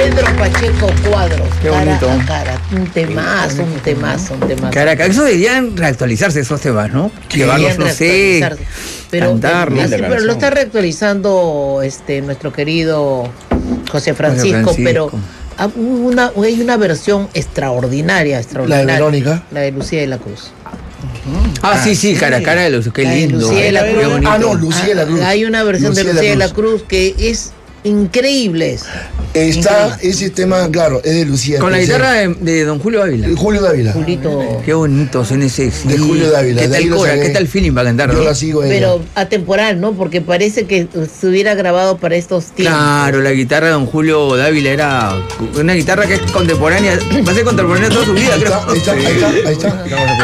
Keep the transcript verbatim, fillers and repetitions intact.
Pedro Pacheco Cuadros. Qué cara bonito. a cara. Un temazo, un temazo, un temazo. Caraca, eso deberían reactualizarse esos temas, ¿no? Llevarlos, Deberían no sé, reactualizarse. Pero, cantarlos. así, pero lo está reactualizando este nuestro querido José Francisco, Francisco. pero ah, hubo una, hay una versión extraordinaria, extraordinaria. La de Verónica. La de Lucía de la Cruz. Ah, sí, sí, cara a cara de los, qué La de lindo. Lucía de la Qué Cruz. bonito. Ah, no, Lucía de la Cruz. Ah, hay una versión Lucía de de la Lucía de la Cruz. Cruz que es increíble. es. Está Increíble. ese tema, claro, es de Lucía. Con la Cruz, guitarra eh. de, de don Julio Ávila. Julio Dávila. Julito. Qué bonito son ese. Sí. De Julio Dávila, ¿Qué de ahí tal lo cora? saqué. ¿Qué tal feeling para cantar? Yo no? la sigo a ella. Pero atemporal, ¿no? Porque parece que se hubiera grabado para estos tiempos. Claro, la guitarra de don Julio Dávila era una guitarra que es contemporánea, va a ser contemporánea toda su vida, Ahí creo. está, ahí está, ahí está, ahí está.